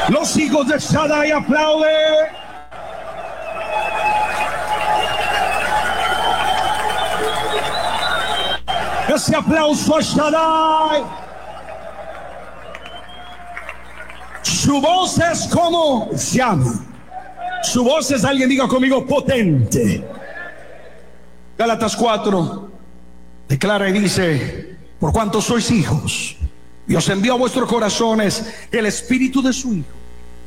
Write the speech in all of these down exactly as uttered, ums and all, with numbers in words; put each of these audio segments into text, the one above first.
Los hijos de Shaddai aplauden. Ese aplauso a Shaddai. Su voz es como llama. Su voz es, alguien diga conmigo, potente. Gálatas cuatro declara y dice: por cuanto sois hijos, Dios envió a vuestros corazones el espíritu de su Hijo.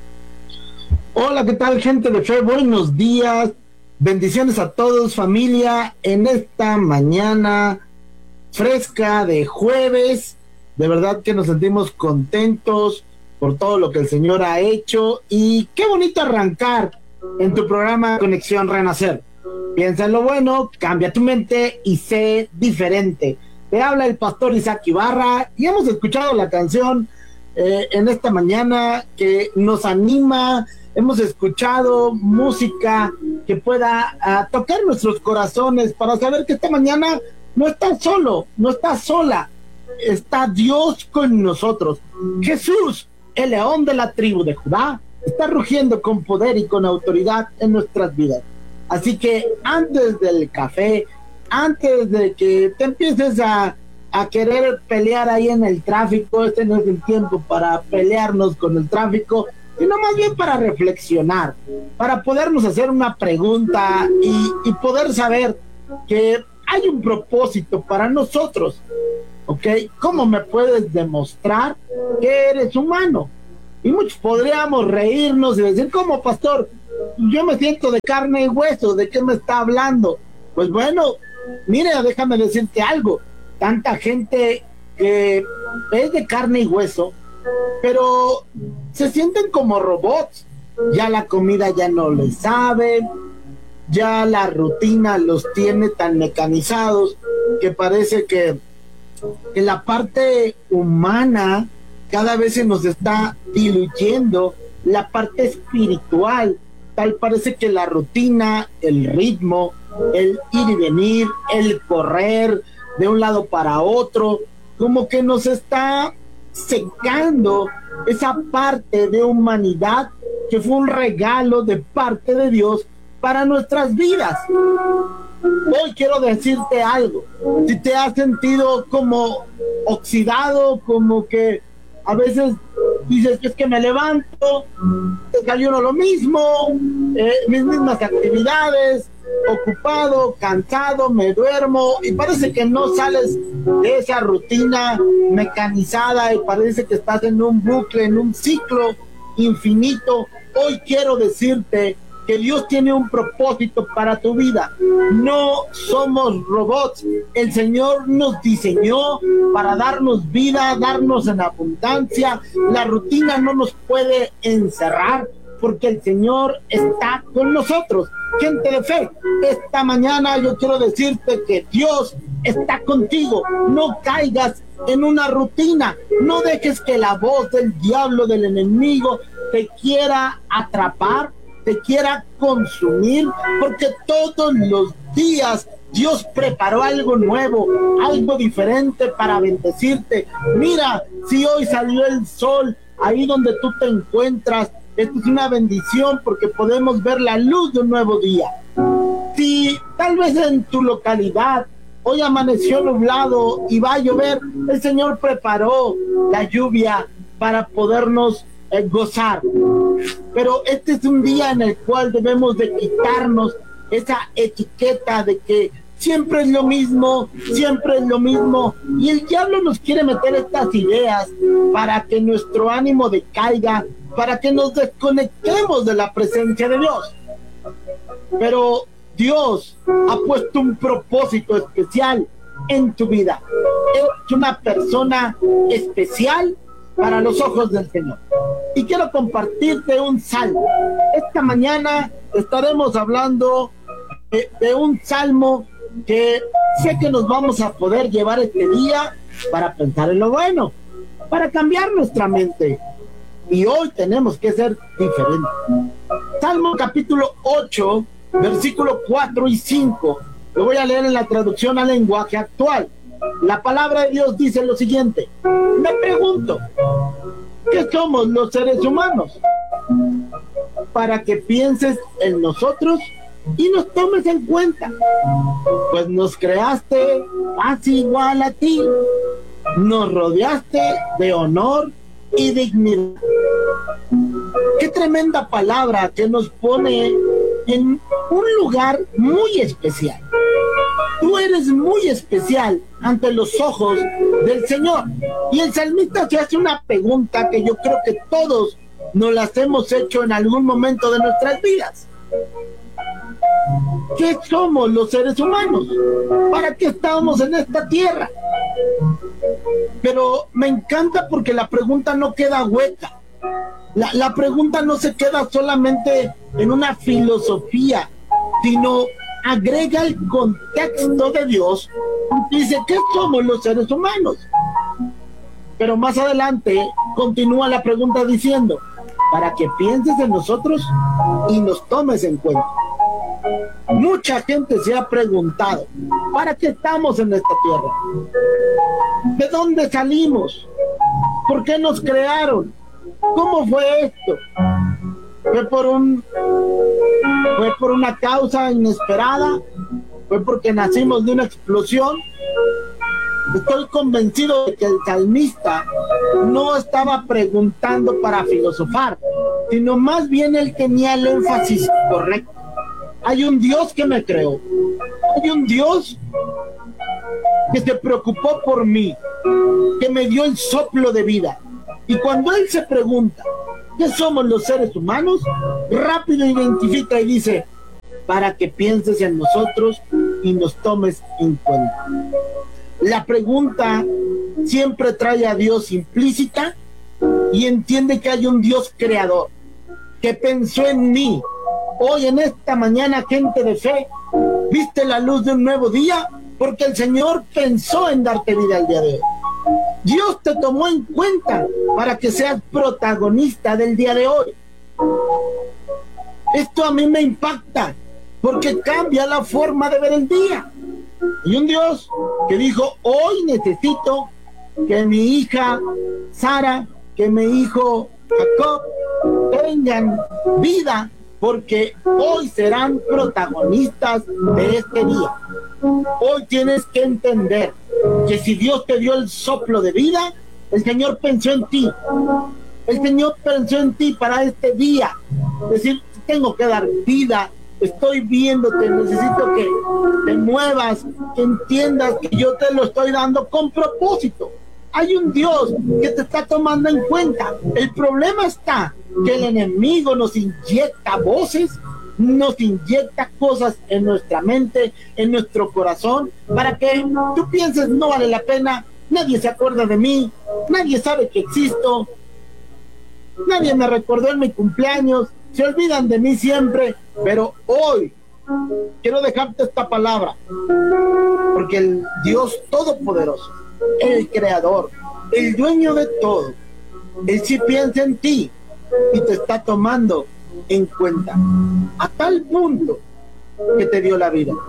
Hola, ¿qué tal, gente de fe? Buenos días, bendiciones a todos, familia, en esta mañana fresca de jueves. De verdad que nos sentimos contentos por todo lo que el Señor ha hecho, y qué bonito arrancar en tu programa Conexión Renacer. Piensa en lo bueno, cambia tu mente y sé diferente. Te habla el pastor Isaac Ibarra, y hemos escuchado la canción eh, en esta mañana que nos anima. Hemos escuchado música que pueda uh, tocar nuestros corazones para saber que esta mañana no estás solo, no estás sola, está Dios con nosotros. Jesús, el león de la tribu de Judá, está rugiendo con poder y con autoridad en nuestras vidas. Así que antes del café, antes de que te empieces a, a querer pelear ahí en el tráfico, este no es el tiempo para pelearnos con el tráfico, sino más bien para reflexionar, para podernos hacer una pregunta y, y poder saber que hay un propósito para nosotros, ¿ok? ¿Cómo me puedes demostrar que eres humano? Y muchos podríamos reírnos y decir, ¿cómo, pastor? Yo me siento de carne y hueso, ¿de qué me está hablando? Pues bueno, mire, déjame decirte algo. Tanta gente que es de carne y hueso, pero se sienten como robots. Ya la comida ya no les sabe, ya la rutina los tiene tan mecanizados que parece que, que la parte humana cada vez se nos está diluyendo, la parte espiritual. Tal parece que la rutina, el ritmo, el ir y venir, el correr de un lado para otro, como que nos está secando esa parte de humanidad que fue un regalo de parte de Dios para nuestras vidas. Hoy quiero decirte algo. Si te has sentido como oxidado, como que a veces dices que es que me levanto, te salió uno lo mismo, eh, mis mismas actividades, ocupado, cansado, me duermo, y parece que no sales de esa rutina mecanizada, y parece que estás en un bucle, en un ciclo infinito. Hoy quiero decirte que Dios tiene un propósito para tu vida. No somos robots. El Señor nos diseñó para darnos vida, darnos en abundancia. La rutina no nos puede encerrar, porque el Señor está con nosotros. Gente de fe, esta mañana yo quiero decirte que Dios está contigo. No caigas en una rutina. No dejes que la voz del diablo, del enemigo, te quiera atrapar, te quiera consumir, porque todos los días Dios preparó algo nuevo, algo diferente para bendecirte. Mira, si hoy salió el sol ahí donde tú te encuentras, esto es una bendición porque podemos ver la luz de un nuevo día. Si tal vez en tu localidad hoy amaneció nublado y va a llover, el Señor preparó la lluvia para podernos eh, gozar. Pero este es un día en el cual debemos de quitarnos esa etiqueta de que siempre es lo mismo, siempre es lo mismo, y el diablo nos quiere meter estas ideas para que nuestro ánimo decaiga, para que nos desconectemos de la presencia de Dios. Pero Dios ha puesto un propósito especial en tu vida. Eres una persona especial para los ojos del Señor. Y quiero compartirte un salmo. Esta mañana estaremos hablando de, de un salmo que sé que nos vamos a poder llevar este día para pensar en lo bueno, para cambiar nuestra mente. Y hoy tenemos que ser diferentes. Salmo capítulo ocho, versículo cuatro y cinco. Lo voy a leer en la traducción al lenguaje actual. La palabra de Dios dice lo siguiente: me pregunto, ¿qué somos los seres humanos? Para que pienses en nosotros y nos tomes en cuenta. Pues nos creaste casi igual a ti. Nos rodeaste de honor y dignidad. Qué tremenda palabra que nos pone en un lugar muy especial. Tú eres muy especial ante los ojos del Señor. Y el salmista se hace una pregunta que yo creo que todos nos las hemos hecho en algún momento de nuestras vidas. ¿Qué somos los seres humanos? ¿Para qué estamos en esta tierra? Pero me encanta porque la pregunta no queda hueca. La, la pregunta no se queda solamente en una filosofía, sino agrega el contexto de Dios. Dice, ¿qué somos los seres humanos? Pero más adelante continúa la pregunta diciendo, para que pienses en nosotros y nos tomes en cuenta. Mucha gente se ha preguntado, ¿para qué estamos en esta tierra? ¿De dónde salimos? ¿Por qué nos crearon? ¿Cómo fue esto? ¿Fue por un fue por una causa inesperada? ¿Fue porque nacimos de una explosión? Estoy convencido de que el salmista no estaba preguntando para filosofar, sino más bien él tenía el énfasis correcto. Hay un Dios que me creó. Hay un Dios que se preocupó por mí, que me dio el soplo de vida. Y cuando él se pregunta, ¿qué somos los seres humanos? Rápido identifica y dice, para que pienses en nosotros y nos tomes en cuenta. La pregunta siempre trae a Dios implícita y entiende que hay un Dios creador que pensó en mí. Hoy en esta mañana, gente de fe, viste la luz de un nuevo día porque el Señor pensó en darte vida el día de hoy. Dios te tomó en cuenta para que seas protagonista del día de hoy. Esto a mí me impacta porque cambia la forma de ver el día. Y un Dios que dijo, hoy necesito que mi hija Sara, que mi hijo Jacob tengan vida porque hoy serán protagonistas de este día. Hoy tienes que entender que si Dios te dio el soplo de vida, el Señor pensó en ti. El Señor pensó en ti para este día. Es decir, tengo que dar vida, estoy viéndote, necesito que te muevas, que entiendas que yo te lo estoy dando con propósito. Hay un Dios que te está tomando en cuenta. El problema está que el enemigo nos inyecta voces, nos inyecta cosas en nuestra mente, en nuestro corazón, para que tú pienses, no vale la pena, nadie se acuerda de mí, nadie sabe que existo, nadie me recordó en mi cumpleaños, se olvidan de mí siempre. Pero hoy quiero dejarte esta palabra, porque el Dios Todopoderoso, el Creador, el dueño de todo, Él sí piensa en ti y te está tomando en cuenta a tal punto que te dio la vida.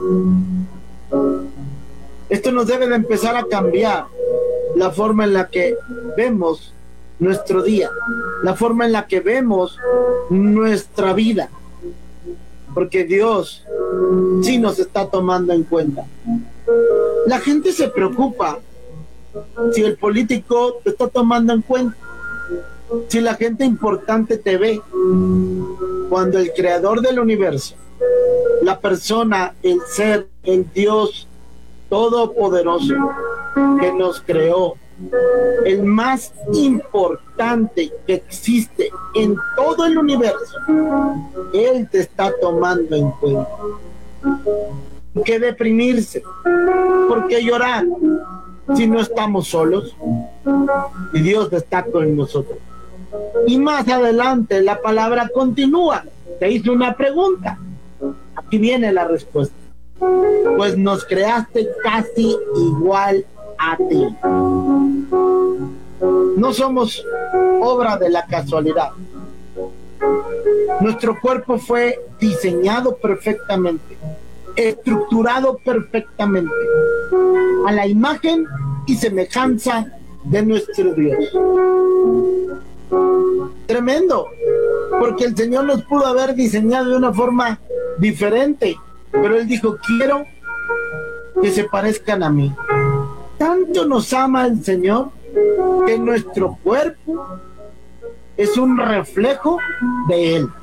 Esto nos debe de empezar a cambiar la forma en la que vemos nuestro día, la forma en la que vemos nuestra vida, porque Dios sí nos está tomando en cuenta. La gente se preocupa si el político te está tomando en cuenta, si la gente importante te ve, cuando el creador del universo, la persona, el ser, el Dios todopoderoso que nos creó, el más importante que existe en todo el universo, Él te está tomando en cuenta. ¿Por qué deprimirse? ¿Por qué llorar si no estamos solos? Y Dios está con nosotros. Y más adelante la palabra continúa. Te hice una pregunta. Aquí viene la respuesta. Pues nos creaste casi igual a ti. No somos obra de la casualidad. Nuestro cuerpo fue diseñado perfectamente, estructurado perfectamente, a la imagen y semejanza de nuestro Dios. tremendo, porque el Señor nos pudo haber diseñado de una forma diferente, pero Él dijo, quiero que se parezcan a mí. Tanto nos ama el Señor que nuestro cuerpo es un reflejo de Él.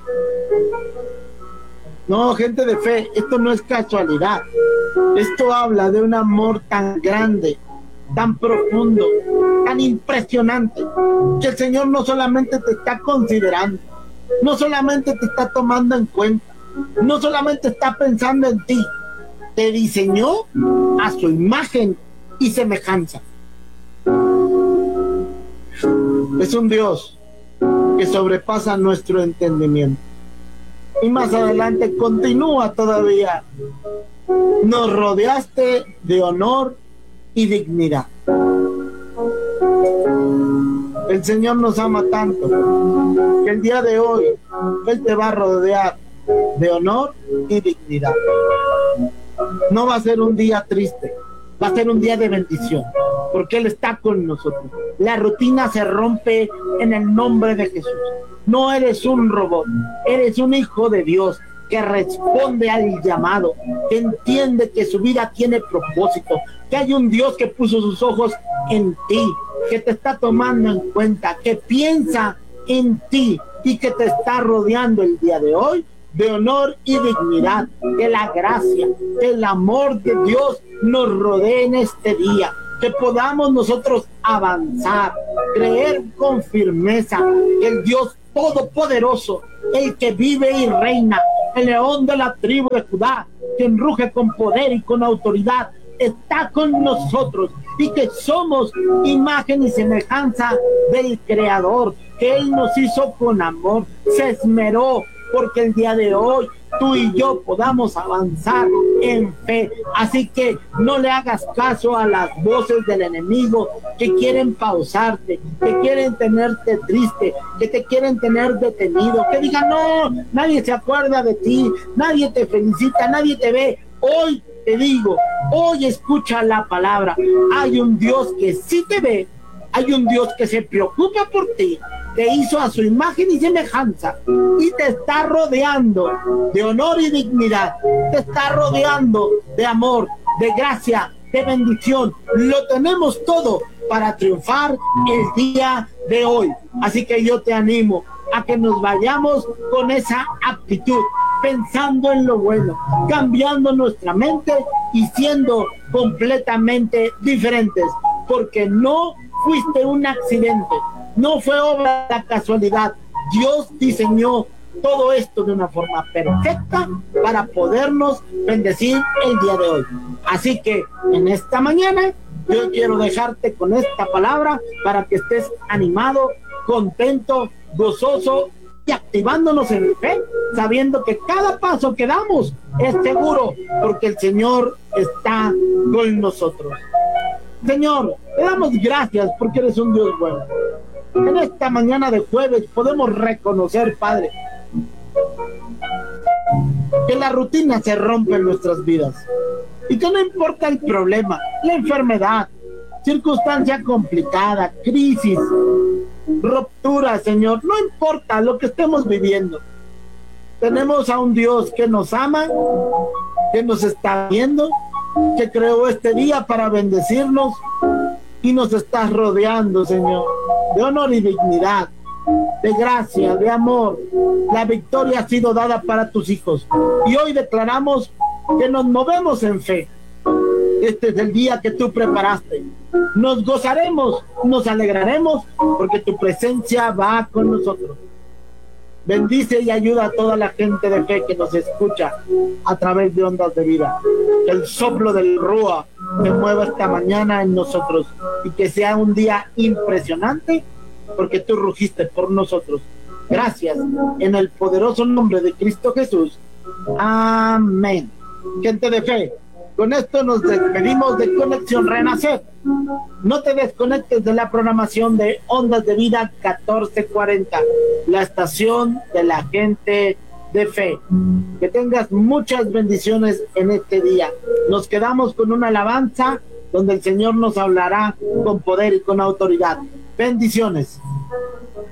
No, gente de fe, esto no es casualidad. Esto habla de un amor tan grande, tan profundo, tan impresionante, que el Señor no solamente te está considerando, no solamente te está tomando en cuenta, no solamente está pensando en ti, te diseñó a su imagen y semejanza. Es un Dios que sobrepasa nuestro entendimiento. Y más adelante continúa todavía. Nos rodeaste de honor y dignidad. El Señor nos ama tanto que el día de hoy Él te va a rodear de honor y dignidad. No va a ser un día triste, va a ser un día de bendición, porque Él está con nosotros. La rutina se rompe en el nombre de Jesús. No eres un robot, eres un hijo de Dios que responde al llamado, que entiende que su vida tiene propósito, que hay un Dios que puso sus ojos en ti, que te está tomando en cuenta, que piensa en ti y que te está rodeando el día de hoy de honor y dignidad. Que la gracia, que el amor de Dios nos rodee en este día, que podamos nosotros avanzar, creer con firmeza que el Dios Todopoderoso, el que vive y reina, el león de la tribu de Judá, quien ruge con poder y con autoridad, está con nosotros, y que somos imagen y semejanza del Creador, que Él nos hizo con amor, se esmeró porque el día de hoy tú y yo podamos avanzar en fe. Así que no le hagas caso a las voces del enemigo que quieren pausarte, que quieren tenerte triste, que te quieren tener detenido, que digan, no, nadie se acuerda de ti, nadie te felicita, nadie te ve. Hoy te digo, hoy escucha la palabra. Hay un Dios que sí te ve, hay un Dios que se preocupa por ti, te hizo a su imagen y semejanza y te está rodeando de honor y dignidad, te está rodeando de amor, de gracia, de bendición. Lo tenemos todo para triunfar el día de hoy. Así que yo te animo a que nos vayamos con esa actitud, pensando en lo bueno, cambiando nuestra mente y siendo completamente diferentes, porque no fuiste un accidente, no fue obra de la casualidad. Dios diseñó todo esto de una forma perfecta para podernos bendecir el día de hoy. Así que en esta mañana yo quiero dejarte con esta palabra para que estés animado, contento, gozoso y activándonos en fe, sabiendo que cada paso que damos es seguro, porque el Señor está con nosotros. Señor, te damos gracias porque eres un Dios bueno. En esta mañana de jueves podemos reconocer, Padre, que la rutina se rompe en nuestras vidas y que no importa el problema, la enfermedad, circunstancia complicada, crisis, ruptura, Señor, no importa lo que estemos viviendo, tenemos a un Dios que nos ama, que nos está viendo, que creó este día para bendecirnos y nos está rodeando, Señor, de honor y dignidad, de gracia, de amor. La victoria ha sido dada para tus hijos y hoy declaramos que nos movemos en fe. Este es el día que tú preparaste. Nos gozaremos, nos alegraremos porque tu presencia va con nosotros. Bendice y ayuda a toda la gente de fe que nos escucha a través de Ondas de Vida. Que el soplo del Rúa se mueva esta mañana en nosotros y que sea un día impresionante porque tú rugiste por nosotros. Gracias, en el poderoso nombre de Cristo Jesús. Amén. Gente de fe, con esto nos despedimos de Conexión Renacer. No te desconectes de la programación de Ondas de Vida catorce cuarenta, la estación de la gente de fe. Que tengas muchas bendiciones en este día. Nos quedamos con una alabanza donde el Señor nos hablará con poder y con autoridad. Bendiciones.